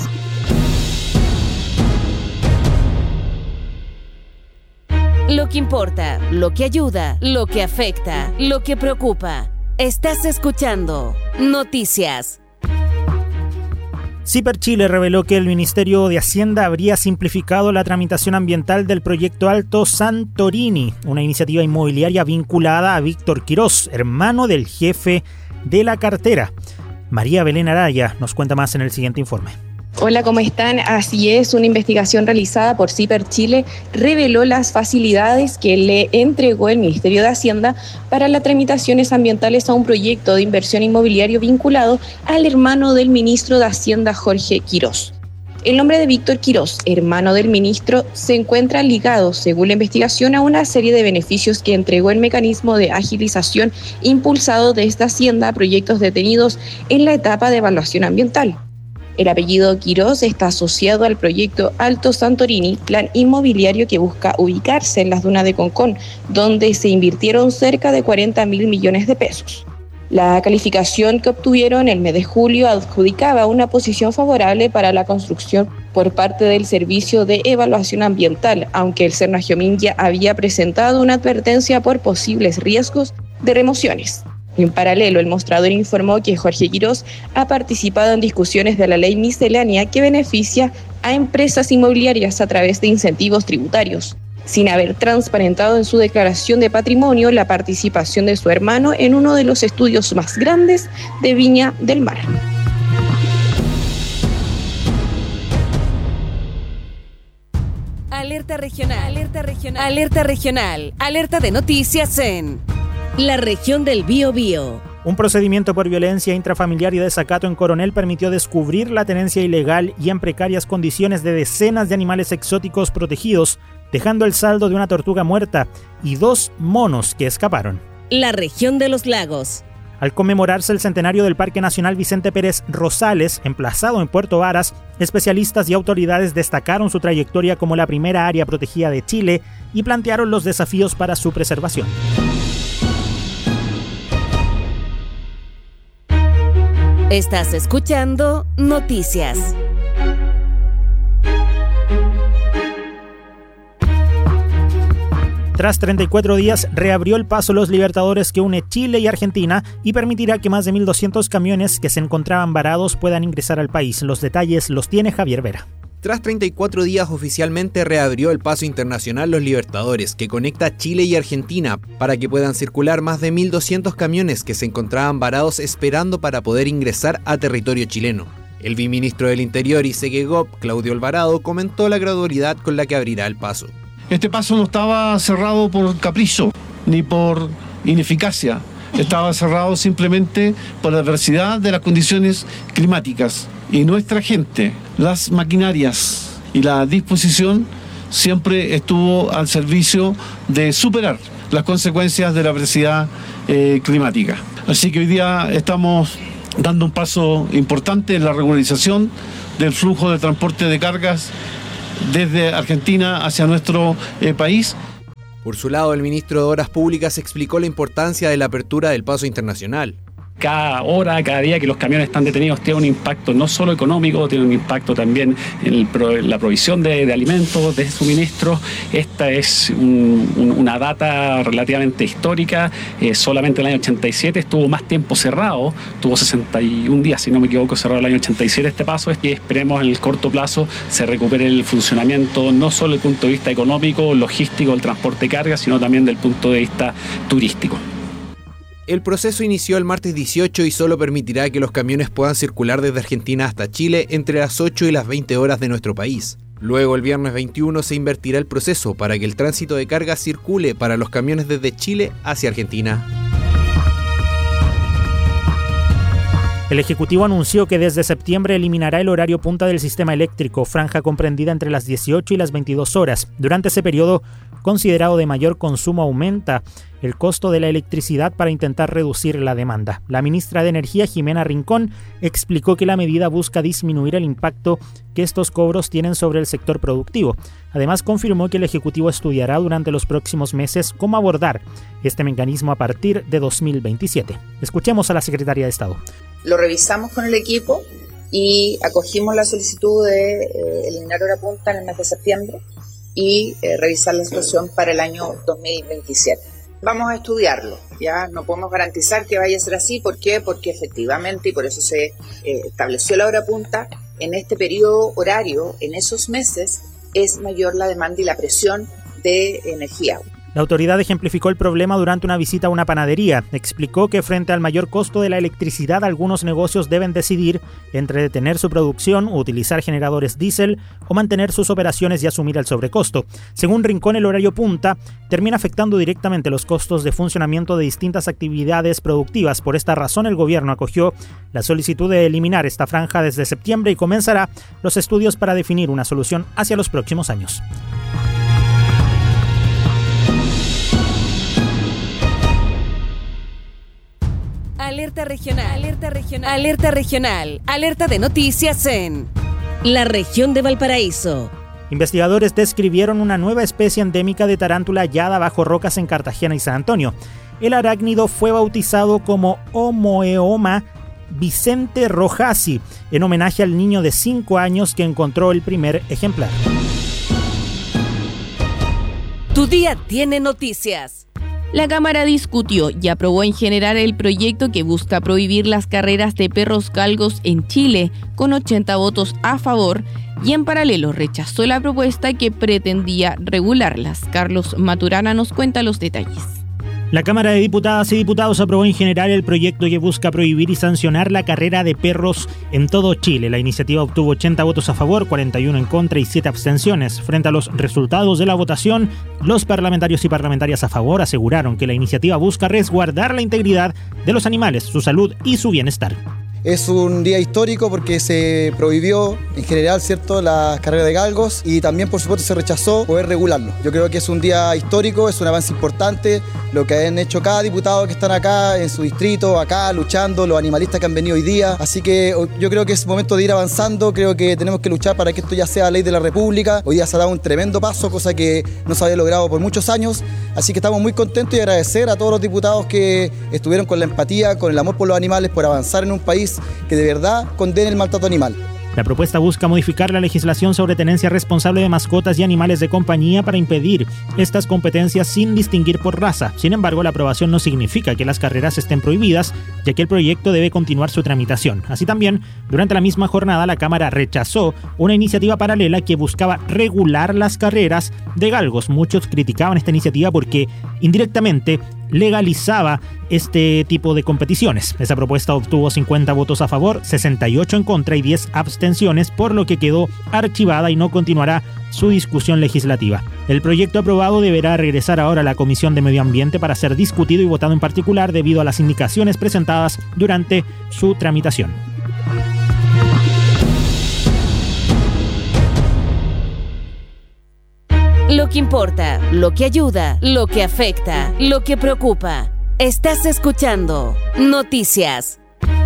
G: Lo que importa, lo que ayuda, lo que afecta, lo que preocupa. Estás escuchando Noticias.
L: CIPER Chile reveló que el Ministerio de Hacienda habría simplificado la tramitación ambiental del proyecto Alto Santorini, una iniciativa inmobiliaria vinculada a Víctor Quirós, hermano del jefe de la cartera. María Belén Araya nos cuenta más en el siguiente informe.
N: Hola, ¿cómo están? Así es, una investigación realizada por CIPER Chile reveló las facilidades que le entregó el Ministerio de Hacienda para las tramitaciones ambientales a un proyecto de inversión inmobiliario vinculado al hermano del ministro de Hacienda, Jorge Quirós. El nombre de Víctor Quirós, hermano del ministro, se encuentra ligado, según la investigación, a una serie de beneficios que entregó el mecanismo de agilización impulsado desde Hacienda a proyectos detenidos en la etapa de evaluación ambiental. El apellido Quirós está asociado al proyecto Alto Santorini, plan inmobiliario que busca ubicarse en las dunas de Concón, donde se invirtieron cerca de cuarenta mil millones de pesos. La calificación que obtuvieron el mes de julio adjudicaba una posición favorable para la construcción por parte del Servicio de Evaluación Ambiental, aunque el Cernagiomín ya había presentado una advertencia por posibles riesgos de remociones. En paralelo, el mostrador informó que Jorge Quirós ha participado en discusiones de la ley miscelánea que beneficia a empresas inmobiliarias a través de incentivos tributarios, sin haber transparentado en su declaración de patrimonio la participación de su hermano en uno de los estudios más grandes de Viña del Mar.
G: Alerta regional, alerta regional, alerta regional, alerta de noticias en la región del Biobío.
L: Un procedimiento por violencia intrafamiliar y desacato en Coronel permitió descubrir la tenencia ilegal y en precarias condiciones de decenas de animales exóticos protegidos, dejando el saldo de una tortuga muerta y dos monos que escaparon.
G: La región de los lagos.
L: Al conmemorarse el centenario del Parque Nacional Vicente Pérez Rosales, emplazado en Puerto Varas, especialistas y autoridades destacaron su trayectoria como la primera área protegida de Chile y plantearon los desafíos para su preservación.
G: Estás escuchando Noticias.
L: Tras treinta y cuatro días, reabrió el paso Los Libertadores que une Chile y Argentina y permitirá que más de mil doscientos camiones que se encontraban varados puedan ingresar al país. Los detalles los tiene Javier Vera.
O: Tras treinta y cuatro días oficialmente reabrió el paso internacional Los Libertadores, que conecta Chile y Argentina, para que puedan circular más de mil doscientos camiones que se encontraban varados esperando para poder ingresar a territorio chileno. El viceministro del Interior y Segegop, Claudio Alvarado, comentó la gradualidad con la que abrirá el paso.
P: Este paso no estaba cerrado por capricho ni por ineficacia. Estaba cerrado simplemente por la adversidad de las condiciones climáticas. Y nuestra gente, las maquinarias y la disposición siempre estuvo al servicio de superar las consecuencias de la adversidad eh, climática. Así que hoy día estamos dando un paso importante en la regularización del flujo de transporte de cargas desde Argentina hacia nuestro eh, país.
O: Por su lado, el ministro de Obras Públicas explicó la importancia de la apertura del paso internacional.
Q: Cada hora, cada día que los camiones están detenidos tiene un impacto no solo económico, tiene un impacto también en, el, en la provisión de, de alimentos, de suministros. Esta es un, un, una data relativamente histórica. Eh, solamente el año ochenta y siete estuvo más tiempo cerrado, tuvo sesenta y un días, si no me equivoco, cerrado el año ochenta y siete este paso. Y esperemos en el corto plazo se recupere el funcionamiento no solo desde el punto de vista económico, logístico, del transporte de carga, sino también del punto de vista turístico.
O: El proceso inició el martes dieciocho y solo permitirá que los camiones puedan circular desde Argentina hasta Chile entre las ocho y las veinte horas de nuestro país. Luego, el viernes veintiuno, se invertirá el proceso para que el tránsito de carga circule para los camiones desde Chile hacia Argentina.
L: El Ejecutivo anunció que desde septiembre eliminará el horario punta del sistema eléctrico, franja comprendida entre las dieciocho y las veintidós horas. Durante ese periodo, considerado de mayor consumo, aumenta el costo de la electricidad para intentar reducir la demanda. La ministra de Energía, Jimena Rincón, explicó que la medida busca disminuir el impacto que estos cobros tienen sobre el sector productivo. Además, confirmó que el Ejecutivo estudiará durante los próximos meses cómo abordar este mecanismo a partir de dos mil veintisiete. Escuchemos a la Secretaria de Estado.
R: Lo revisamos con el equipo y acogimos la solicitud de eh, eliminar hora punta en el mes de septiembre y eh, revisar la situación para el año dos mil veintisiete. Vamos a estudiarlo, ya no podemos garantizar que vaya a ser así. ¿Por qué? Porque efectivamente, y por eso se eh, estableció la hora punta, en este periodo horario, en esos meses, es mayor la demanda y la presión de energía.
L: La autoridad ejemplificó el problema durante una visita a una panadería. Explicó que frente al mayor costo de la electricidad, algunos negocios deben decidir entre detener su producción, utilizar generadores diésel o mantener sus operaciones y asumir el sobrecosto. Según Rincón, el horario punta termina afectando directamente los costos de funcionamiento de distintas actividades productivas. Por esta razón, el gobierno acogió la solicitud de eliminar esta franja desde septiembre y comenzará los estudios para definir una solución hacia los próximos años.
G: Alerta regional, alerta regional, alerta regional, alerta de noticias en la región de Valparaíso.
L: Investigadores describieron una nueva especie endémica de tarántula hallada bajo rocas en Cartagena y San Antonio. El arácnido fue bautizado como Homoeoma Vicente Rojasi, en homenaje al niño de cinco años que encontró el primer ejemplar.
G: Tu día tiene noticias.
M: La Cámara discutió y aprobó en general el proyecto que busca prohibir las carreras de perros galgos en Chile, con ochenta votos a favor, y en paralelo rechazó la propuesta que pretendía regularlas. Carlos Maturana nos cuenta los detalles.
L: La Cámara de Diputadas y Diputados aprobó en general el proyecto que busca prohibir y sancionar la carrera de perros en todo Chile. La iniciativa obtuvo ochenta votos a favor, cuarenta y uno en contra y siete abstenciones. Frente a los resultados de la votación, los parlamentarios y parlamentarias a favor aseguraron que la iniciativa busca resguardar la integridad de los animales, su salud y su bienestar.
S: Es un día histórico porque se prohibió en general, ¿cierto?, la carrera de galgos y también, por supuesto, se rechazó poder regularlo. Yo creo que es un día histórico, es un avance importante lo que han hecho cada diputado que están acá en su distrito, acá luchando, los animalistas que han venido hoy día. Así que yo creo que es momento de ir avanzando, creo que tenemos que luchar para que esto ya sea ley de la República. Hoy día se ha dado un tremendo paso, cosa que no se había logrado por muchos años. Así que estamos muy contentos y agradecer a todos los diputados que estuvieron con la empatía, con el amor por los animales, por avanzar en un país que de verdad condene el maltrato animal.
L: La propuesta busca modificar la legislación sobre tenencia responsable de mascotas y animales de compañía para impedir estas competencias sin distinguir por raza. Sin embargo, la aprobación no significa que las carreras estén prohibidas, ya que el proyecto debe continuar su tramitación. Así también, durante la misma jornada, la Cámara rechazó una iniciativa paralela que buscaba regular las carreras de galgos. Muchos criticaban esta iniciativa porque indirectamente legalizaba este tipo de competiciones. Esa propuesta obtuvo cincuenta votos a favor, sesenta y ocho en contra y diez abstenciones, por lo que quedó archivada y no continuará su discusión legislativa. El proyecto aprobado deberá regresar ahora a la Comisión de Medio Ambiente para ser discutido y votado en particular debido a las indicaciones presentadas durante su tramitación.
G: Lo que que importa, lo que ayuda, lo que afecta, lo que preocupa. Estás escuchando Noticias.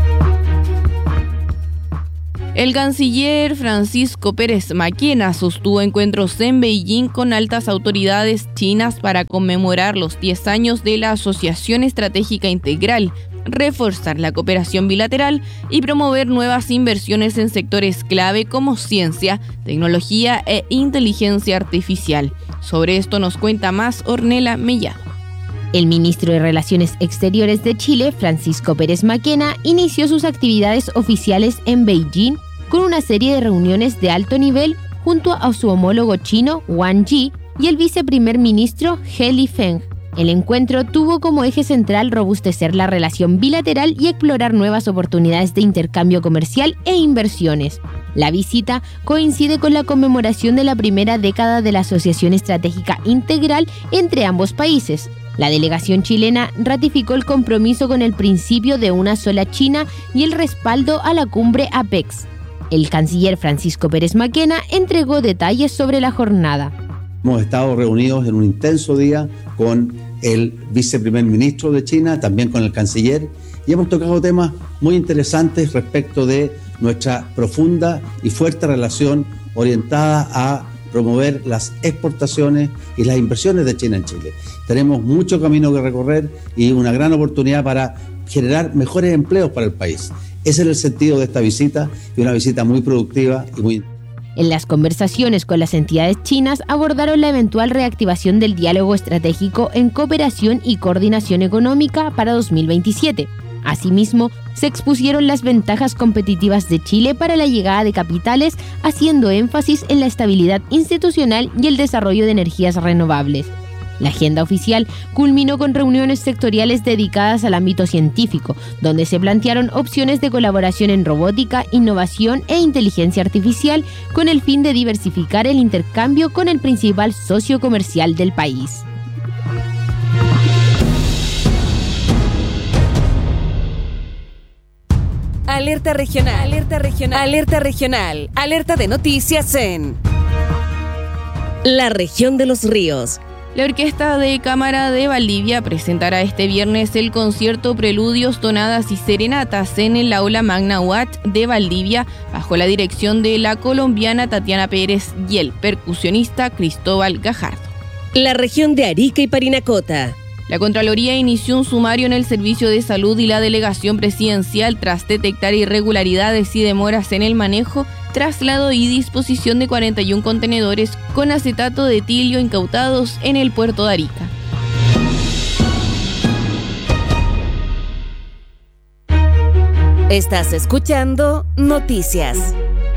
M: El canciller Francisco Pérez Maquena sostuvo encuentros en Beijing con altas autoridades chinas para conmemorar los diez años de la Asociación Estratégica Integral, reforzar la cooperación bilateral y promover nuevas inversiones en sectores clave como ciencia, tecnología e inteligencia artificial. Sobre esto nos cuenta más Ornella Mellado.
T: El ministro de Relaciones Exteriores de Chile, Francisco Pérez Maquena, inició sus actividades oficiales en Beijing con una serie de reuniones de alto nivel junto a su homólogo chino, Wang Yi, y el viceprimer ministro, He Lifeng. El encuentro tuvo como eje central robustecer la relación bilateral y explorar nuevas oportunidades de intercambio comercial e inversiones. La visita coincide con la conmemoración de la primera década de la Asociación Estratégica Integral entre ambos países. La delegación chilena ratificó el compromiso con el principio de una sola China y el respaldo a la cumbre APEX. El canciller Francisco Pérez Maquena entregó detalles sobre la jornada.
U: Hemos estado reunidos en un intenso día con el viceprimer ministro de China, también con el canciller, y hemos tocado temas muy interesantes respecto de nuestra profunda y fuerte relación orientada a promover las exportaciones y las inversiones de China en Chile. Tenemos mucho camino que recorrer y una gran oportunidad para generar mejores empleos para el país. Ese es el sentido de esta visita, y una visita muy productiva y muy...
T: En las conversaciones con las entidades chinas abordaron la eventual reactivación del diálogo estratégico en cooperación y coordinación económica para dos mil veintisiete. Asimismo, se expusieron las ventajas competitivas de Chile para la llegada de capitales, haciendo énfasis en la estabilidad institucional y el desarrollo de energías renovables. La agenda oficial culminó con reuniones sectoriales dedicadas al ámbito científico, donde se plantearon opciones de colaboración en robótica, innovación e inteligencia artificial, con el fin de diversificar el intercambio con el principal socio comercial del país.
G: Alerta regional, alerta regional, alerta regional, alerta de noticias en la región de los ríos.
M: La Orquesta de Cámara de Valdivia presentará este viernes el concierto Preludios, Tonadas y Serenatas en el Aula Magna U A T de Valdivia, bajo la dirección de la colombiana Tatiana Pérez y el percusionista Cristóbal Gajardo.
G: La región de Arica y Parinacota.
M: La Contraloría inició un sumario en el Servicio de Salud y la Delegación Presidencial tras detectar irregularidades y demoras en el manejo, traslado y disposición de cuarenta y uno contenedores con acetato de etilio incautados en el puerto de Arica.
G: Estás escuchando Noticias.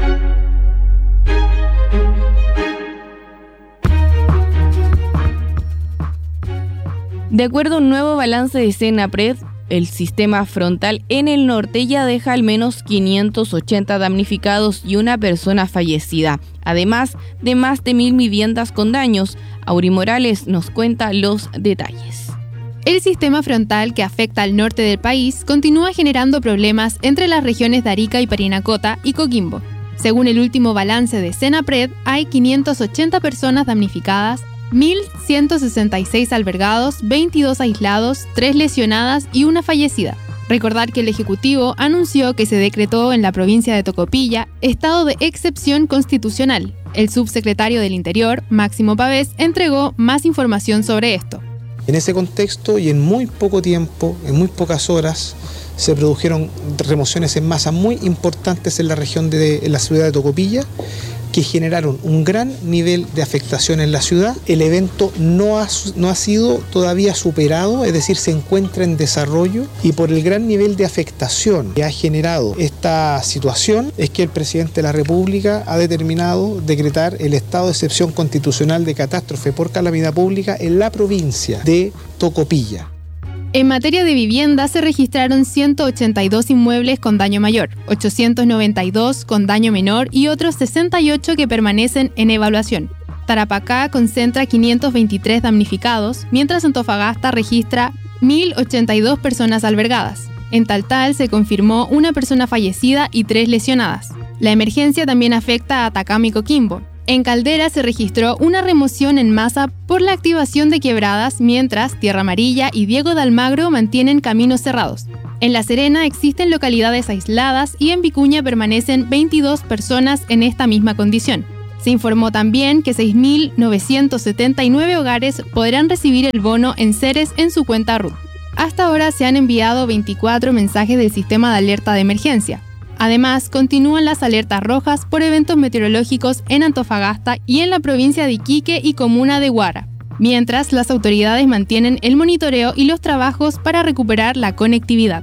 M: De acuerdo a un nuevo balance de Senapred, el sistema frontal en el norte ya deja al menos quinientos ochenta damnificados y una persona fallecida, además de más de mil viviendas con daños. Auri Morales nos cuenta los detalles.
V: El sistema frontal que afecta al norte del país continúa generando problemas entre las regiones de Arica y Parinacota y Coquimbo. Según el último balance de Senapred, hay quinientas ochenta personas damnificadas, mil ciento sesenta y seis albergados, veintidós aislados, tres lesionadas y una fallecida. Recordar que el Ejecutivo anunció que se decretó en la provincia de Tocopilla estado de excepción constitucional. El subsecretario del Interior, Máximo Pavés, entregó más información sobre esto.
W: En ese contexto y en muy poco tiempo, en muy pocas horas, se produjeron remociones en masa muy importantes en la región de en la ciudad de Tocopilla, que generaron un gran nivel de afectación en la ciudad. El evento no ha, no ha sido todavía superado, es decir, se encuentra en desarrollo, y por el gran nivel de afectación que ha generado esta situación es que el presidente de la República ha determinado decretar el estado de excepción constitucional de catástrofe por calamidad pública en la provincia de Tocopilla.
V: En materia de vivienda se registraron ciento ochenta y dos inmuebles con daño mayor, ochocientos noventa y dos con daño menor y otros sesenta y ocho que permanecen en evaluación. Tarapacá concentra quinientos veintitrés damnificados, mientras Antofagasta registra mil ochenta y dos personas albergadas. En Taltal se confirmó una persona fallecida y tres lesionadas. La emergencia también afecta a Atacama y Coquimbo. En Caldera se registró una remoción en masa por la activación de quebradas, mientras Tierra Amarilla y Diego de Almagro mantienen caminos cerrados. En La Serena existen localidades aisladas y en Vicuña permanecen veintidós personas en esta misma condición. Se informó también que seis mil novecientos setenta y nueve hogares podrán recibir el bono en Ceres en su cuenta R U T. Hasta ahora se han enviado veinticuatro mensajes del sistema de alerta de emergencia. Además, continúan las alertas rojas por eventos meteorológicos en Antofagasta y en la provincia de Iquique y comuna de Huara, mientras las autoridades mantienen el monitoreo y los trabajos para recuperar la conectividad.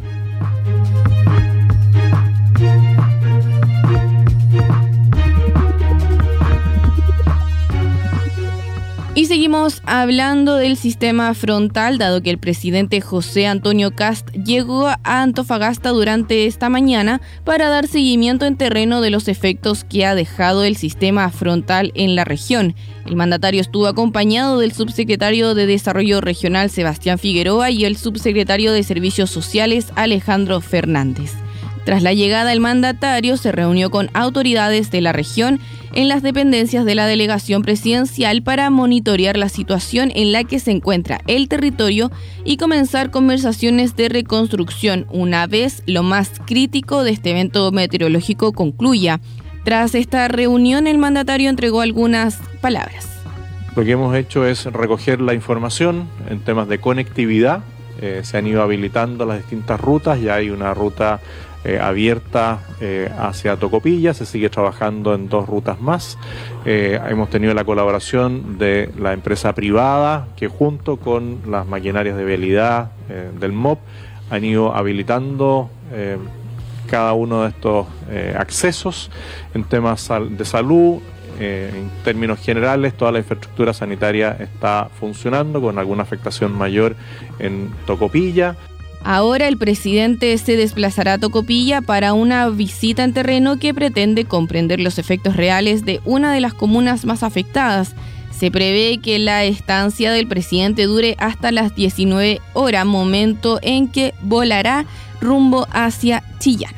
B: Y seguimos hablando del sistema frontal, dado que el presidente José Antonio Kast llegó a Antofagasta durante esta mañana para dar seguimiento en terreno de los efectos que ha dejado el sistema frontal en la región. El mandatario estuvo acompañado del subsecretario de Desarrollo Regional Sebastián Figueroa y el subsecretario de Servicios Sociales Alejandro Fernández. Tras la llegada del mandatario, se reunió con autoridades de la región en las dependencias de la delegación presidencial para monitorear la situación en la que se encuentra el territorio y comenzar conversaciones de reconstrucción una vez lo más crítico de este evento meteorológico concluya. Tras esta reunión, el mandatario entregó algunas palabras.
C: Lo que hemos hecho es recoger la información en temas de conectividad. Eh, se han ido habilitando las distintas rutas, ya hay una ruta Eh, abierta eh, hacia Tocopilla, se sigue trabajando en dos rutas más. Eh, hemos tenido la colaboración de la empresa privada que junto con las maquinarias de vialidad eh, del M O P han ido habilitando eh, cada uno de estos eh, accesos en temas de salud. Eh, en términos generales, toda la infraestructura sanitaria está funcionando con alguna afectación mayor en Tocopilla.
B: Ahora el presidente se desplazará a Tocopilla para una visita en terreno que pretende comprender los efectos reales de una de las comunas más afectadas. Se prevé que la estancia del presidente dure hasta las diecinueve horas, momento en que volará rumbo hacia Chillán.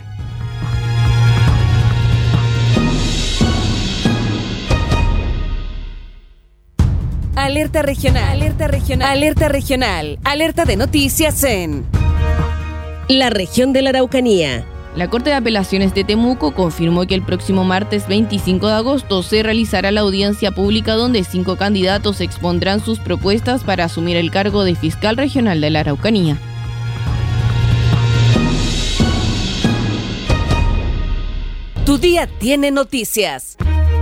G: Alerta regional, alerta regional, alerta regional, alerta de noticias en la región de la Araucanía.
B: La Corte de Apelaciones de Temuco confirmó que el próximo martes veinticinco de agosto se realizará la audiencia pública donde cinco candidatos expondrán sus propuestas para asumir el cargo de fiscal regional de la Araucanía.
G: Tu día tiene noticias.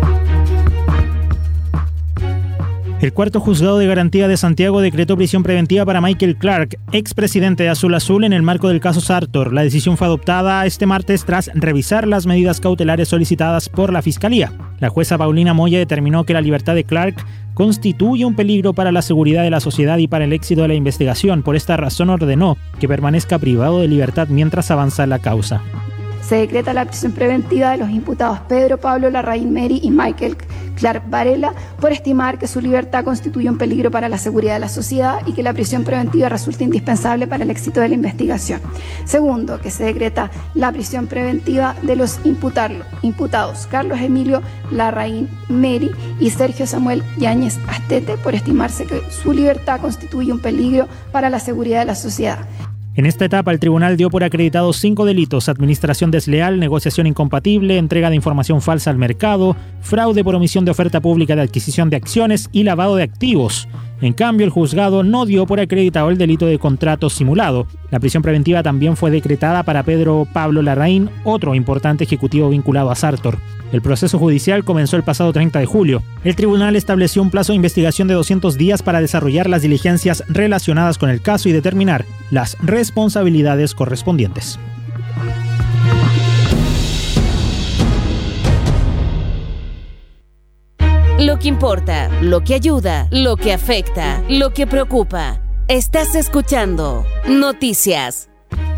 L: El cuarto juzgado de garantía de Santiago decretó prisión preventiva para Michael Clark, expresidente de Azul Azul, en el marco del caso Sartor. La decisión fue adoptada este martes tras revisar las medidas cautelares solicitadas por la Fiscalía. La jueza Paulina Moya determinó que la libertad de Clark constituye un peligro para la seguridad de la sociedad y para el éxito de la investigación. Por esta razón ordenó que permanezca privado de libertad mientras avanza la causa.
D: Se decreta la prisión preventiva de los imputados Pedro Pablo Larraín Meri y Michael Clark Varela por estimar que su libertad constituye un peligro para la seguridad de la sociedad y que la prisión preventiva resulta indispensable para el éxito de la investigación. Segundo, que se decreta la prisión preventiva de los imputados Carlos Emilio Larraín Meri y Sergio Samuel Yáñez Astete por estimarse que su libertad constituye un peligro para la seguridad de la sociedad.
L: En esta etapa, el tribunal dio por acreditados cinco delitos: administración desleal, negociación incompatible, entrega de información falsa al mercado, fraude por omisión de oferta pública de adquisición de acciones y lavado de activos. En cambio, el juzgado no dio por acreditado el delito de contrato simulado. La prisión preventiva también fue decretada para Pedro Pablo Larraín, otro importante ejecutivo vinculado a Sartor. El proceso judicial comenzó el pasado treinta de julio. El tribunal estableció un plazo de investigación de doscientos días para desarrollar las diligencias relacionadas con el caso y determinar las responsabilidades correspondientes.
G: Lo que importa, lo que ayuda, lo que afecta, lo que preocupa. Estás escuchando Noticias.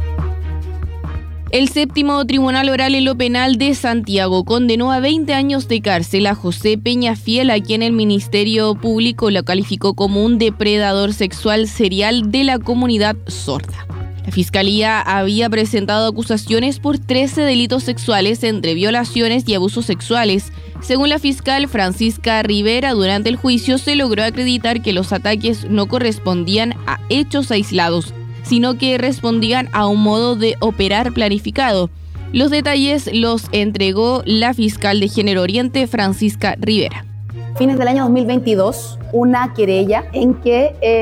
B: El séptimo Tribunal Oral en lo Penal de Santiago condenó a veinte años de cárcel a José Peñafiel, a quien el Ministerio Público lo calificó como un depredador sexual serial de la comunidad sorda. La Fiscalía había presentado acusaciones por trece delitos sexuales entre violaciones y abusos sexuales. Según la fiscal Francisca Rivera, durante el juicio se logró acreditar que los ataques no correspondían a hechos aislados, sino que respondían a un modo de operar planificado. Los detalles los entregó la fiscal de Género Oriente, Francisca Rivera.
E: Fines del año dos mil veintidós, una querella en que... Eh